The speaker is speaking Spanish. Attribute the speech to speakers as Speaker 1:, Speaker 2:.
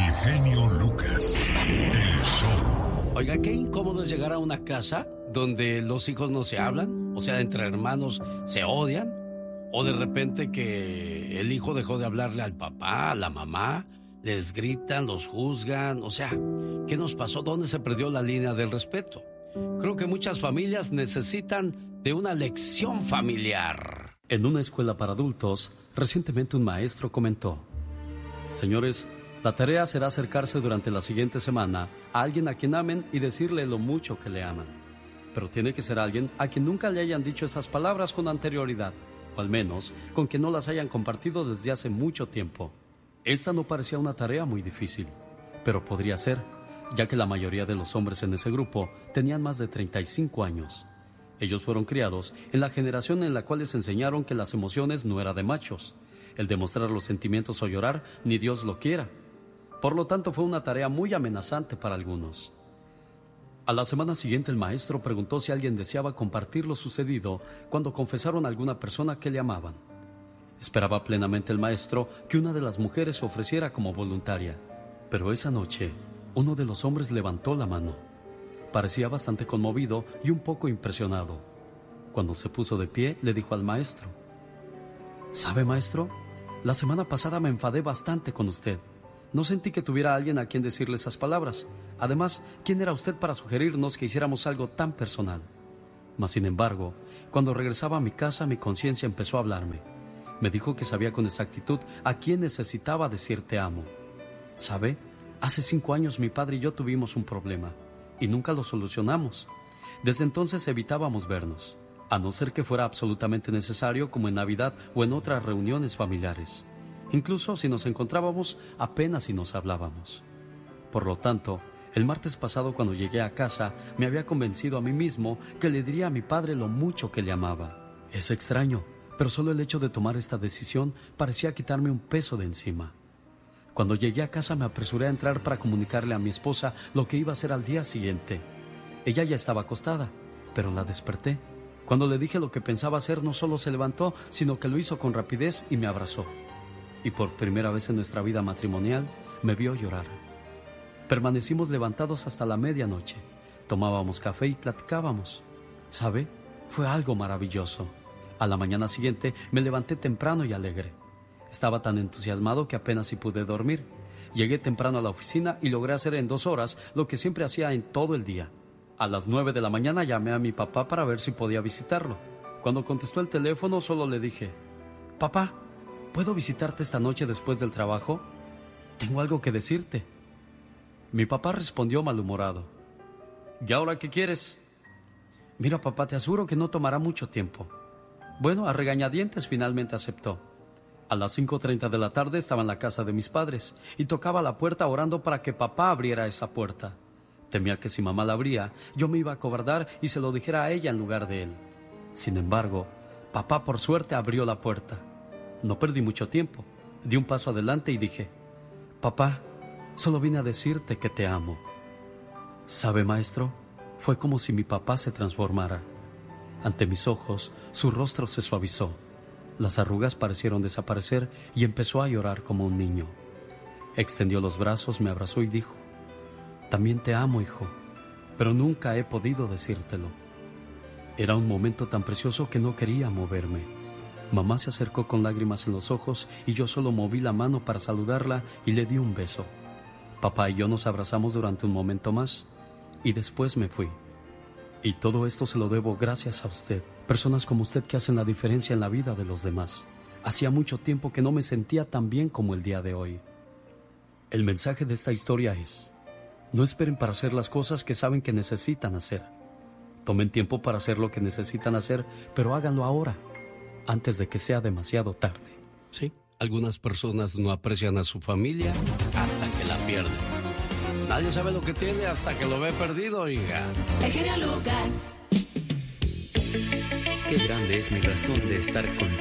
Speaker 1: El genio Lucas. El show.
Speaker 2: Oiga, qué incómodo es llegar a una casa donde los hijos no se hablan, o sea, entre hermanos se odian, o de repente que el hijo dejó de hablarle al papá, a la mamá, les gritan, los juzgan, o sea, ¿qué nos pasó? ¿Dónde se perdió la línea del respeto? Creo que muchas familias necesitan de una lección familiar.
Speaker 3: En una escuela para adultos, recientemente un maestro comentó: señores, la tarea será acercarse durante la siguiente semana a alguien a quien amen y decirle lo mucho que le aman. Pero tiene que ser alguien a quien nunca le hayan dicho estas palabras con anterioridad, o al menos con quien no las hayan compartido desde hace mucho tiempo. Esta no parecía una tarea muy difícil, pero podría ser, ya que la mayoría de los hombres en ese grupo tenían más de 35 años. Ellos fueron criados en la generación en la cual les enseñaron que las emociones no era de machos. El demostrar los sentimientos o llorar, ni Dios lo quiera. Por lo tanto, fue una tarea muy amenazante para algunos. A la semana siguiente, el maestro preguntó si alguien deseaba compartir lo sucedido cuando confesaron a alguna persona que le amaban. Esperaba plenamente el maestro que una de las mujeres se ofreciera como voluntaria. Pero esa noche, uno de los hombres levantó la mano. Parecía bastante conmovido y un poco impresionado. Cuando se puso de pie, le dijo al maestro: ¿sabe, maestro? La semana pasada me enfadé bastante con usted. No sentí que tuviera alguien a quien decirle esas palabras. Además, ¿quién era usted para sugerirnos que hiciéramos algo tan personal? Mas, sin embargo, cuando regresaba a mi casa, mi conciencia empezó a hablarme. Me dijo que sabía con exactitud a quién necesitaba decir te amo. ¿Sabe? Hace 5 años mi padre y yo tuvimos un problema y nunca lo solucionamos. Desde entonces evitábamos vernos, a no ser que fuera absolutamente necesario, como en Navidad o en otras reuniones familiares. Incluso si nos encontrábamos, apenas si nos hablábamos. Por lo tanto, el martes pasado, cuando llegué a casa, me había convencido a mí mismo que le diría a mi padre lo mucho que le amaba. Es extraño, pero solo el hecho de tomar esta decisión parecía quitarme un peso de encima. Cuando llegué a casa, me apresuré a entrar para comunicarle a mi esposa lo que iba a hacer al día siguiente. Ella ya estaba acostada, pero la desperté. Cuando le dije lo que pensaba hacer, no solo se levantó, sino que lo hizo con rapidez y me abrazó. Y por primera vez en nuestra vida matrimonial, me vio llorar. Permanecimos levantados hasta la medianoche. Tomábamos café y platicábamos. ¿Sabe? Fue algo maravilloso. A la mañana siguiente me levanté temprano y alegre. Estaba tan entusiasmado que apenas si pude dormir. Llegué temprano a la oficina y logré hacer en 2 horas lo que siempre hacía en todo el día. A las 9 de la mañana llamé a mi papá para ver si podía visitarlo. Cuando contestó el teléfono, solo le dije: papá, ¿puedo visitarte esta noche después del trabajo? Tengo algo que decirte. Mi papá respondió malhumorado: ¿y ahora qué quieres? Mira, papá, te aseguro que no tomará mucho tiempo. Bueno, a regañadientes finalmente aceptó. A las 5:30 de la tarde estaba en la casa de mis padres y tocaba la puerta orando para que papá abriera esa puerta. Temía que si mamá la abría, yo me iba a acobardar y se lo dijera a ella en lugar de él. Sin embargo, papá por suerte abrió la puerta. No perdí mucho tiempo. Di un paso adelante y dije: papá, solo vine a decirte que te amo. ¿Sabe, maestro? Fue como si mi papá se transformara. Ante mis ojos, su rostro se suavizó. Las arrugas parecieron desaparecer y empezó a llorar como un niño. Extendió los brazos, me abrazó y dijo: también te amo, hijo, pero nunca he podido decírtelo. Era un momento tan precioso que no quería moverme. Mamá se acercó con lágrimas en los ojos y yo solo moví la mano para saludarla y le di un beso. Papá y yo nos abrazamos durante un momento más y después me fui. Y todo esto se lo debo gracias a usted, personas como usted que hacen la diferencia en la vida de los demás. Hacía mucho tiempo que no me sentía tan bien como el día de hoy. El mensaje de esta historia es: no esperen para hacer las cosas que saben que necesitan hacer. Tomen tiempo para hacer lo que necesitan hacer, pero háganlo ahora, antes de que sea demasiado tarde.
Speaker 2: Sí, algunas personas no aprecian a su familia hasta que la pierden. Nadie sabe lo que tiene hasta que lo ve perdido, oiga.
Speaker 4: El genio Lucas.
Speaker 5: Qué grande es mi razón de estar contigo.